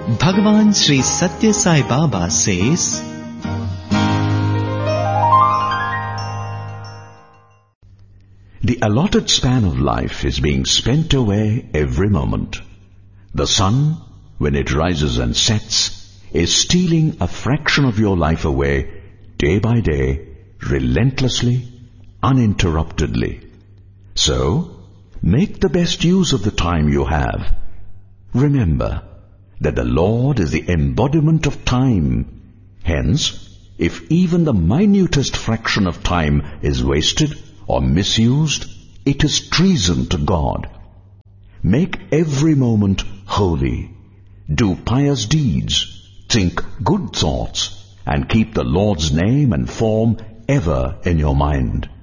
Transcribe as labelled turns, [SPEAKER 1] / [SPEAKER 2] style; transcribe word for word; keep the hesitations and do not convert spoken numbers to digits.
[SPEAKER 1] Bhagavan Sri Satya Sai Baba says,
[SPEAKER 2] the allotted span of life is being spent away every moment. The sun, when it rises and sets, is stealing a fraction of your life away day by day, relentlessly, uninterruptedly. So, make the best use of the time you have. Remember that the Lord is the embodiment of time. Hence, if even the minutest fraction of time is wasted or misused, it is treason to God. Make every moment holy. Do pious deeds, think good thoughts, and keep the Lord's name and form ever in your mind.